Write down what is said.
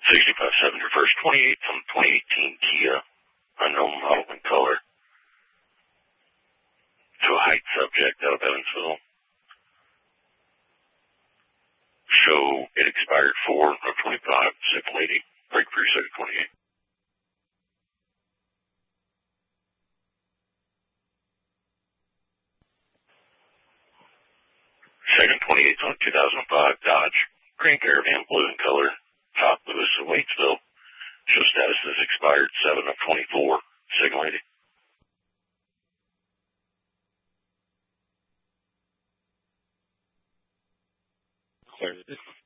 6570 first 28 from 2018 Kia, unknown model and color, to a height subject out of Evansville. Show it expired 4 of 25, second lady, break for your second 28. Second 28 on 2005 Dodge Grand Caravan, blue in color, top Lewis of Waitsville. Show status is expired 7 of 24, second lady. Clear.